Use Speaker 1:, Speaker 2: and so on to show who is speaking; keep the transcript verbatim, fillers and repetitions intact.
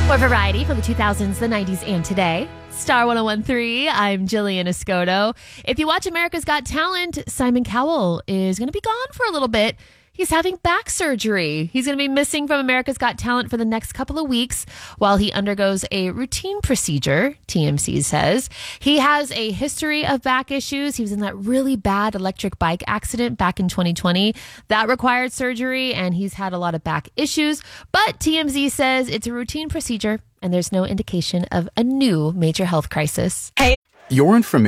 Speaker 1: For variety from the two thousands, the nineties, and today. Star one oh one three, I'm Jillian Escoto. If you watch America's Got Talent, Simon Cowell is going to be gone for a little bit. He's having back surgery. He's going to be missing from America's Got Talent for the next couple of weeks while he undergoes a routine procedure, T M Z says. He has a history of back issues. He was in that really bad electric bike accident back in twenty twenty. That required surgery, and he's had a lot of back issues. But T M Z says it's a routine procedure, and there's no indication of a new major health crisis.
Speaker 2: Your information